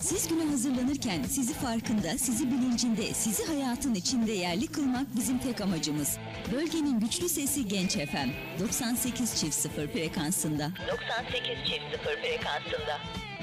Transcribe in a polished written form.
Siz güne hazırlanırken sizi farkında, sizi bilincinde, sizi hayatın içinde yerli kılmak bizim tek amacımız. Bölgenin güçlü sesi Genç FM 98.0 frekansında. 98.0 frekansında.